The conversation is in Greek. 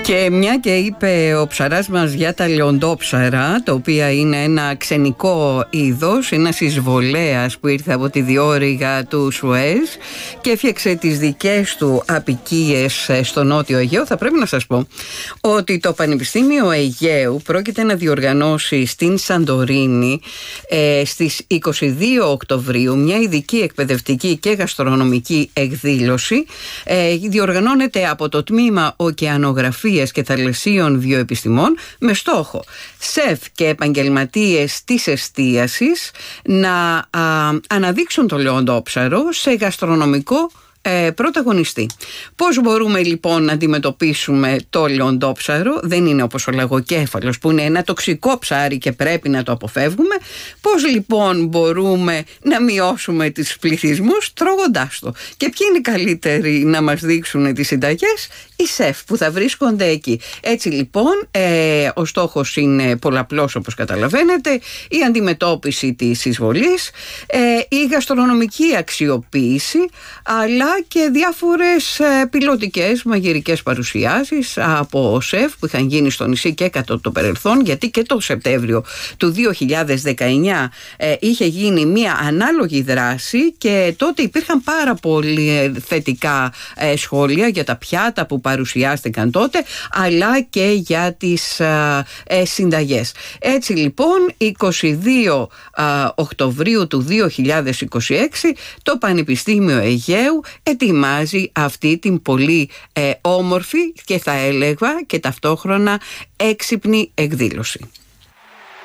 Και μια και είπε ο ψαράς μας για τα λεοντόψαρα, τα οποία είναι ένα ξενικό είδος, ένας εισβολέας που ήρθε από τη διόρυγα του Σουέζ και έφτιαξε τις δικές του αποικίες στο Νότιο Αιγαίο, θα πρέπει να σας πω ότι το Πανεπιστήμιο Αιγαίου πρόκειται να διοργανώσει στην Σαντορίνη στις 22 Οκτωβρίου μια ειδική εκπαιδευτική και γαστρονομική εκδήλωση. Διοργανώνεται από το Τμήμα Ωκεανογραφίας και Θαλασσίων Βιοεπιστημών με στόχο σεφ και επαγγελματίες της εστίασης να αναδείξουν το λεοντόψαρο σε γαστρονομικό πρωταγωνιστή. Πώς μπορούμε λοιπόν να αντιμετωπίσουμε το λεοντόψαρο? Δεν είναι όπως ο λαγοκέφαλος που είναι ένα τοξικό ψάρι και πρέπει να το αποφεύγουμε. Πώς λοιπόν μπορούμε να μειώσουμε τις πληθυσμούς τρώγοντάς το? Και ποιοι είναι οι καλύτεροι να μας δείξουν τις συνταγές? Οι σεφ που θα βρίσκονται εκεί. Έτσι λοιπόν ο στόχος είναι πολλαπλός, όπως καταλαβαίνετε: η αντιμετώπιση της εισβολής, η γαστρονομική αξιοποίηση, αλλά και διάφορες πιλωτικές μαγειρικές παρουσιάσεις από σεφ που είχαν γίνει στο νησί και κατά το παρελθόν, γιατί και το Σεπτέμβριο του 2019 είχε γίνει μια ανάλογη δράση και τότε υπήρχαν πάρα πολύ θετικά σχόλια για τα πιάτα που παρουσιάστηκαν τότε, αλλά και για τις συνταγές. Έτσι λοιπόν 22 Οκτωβρίου του 2026 το Πανεπιστήμιο Αιγαίου ετοιμάζει αυτή την πολύ όμορφη και θα έλεγα και ταυτόχρονα έξυπνη εκδήλωση.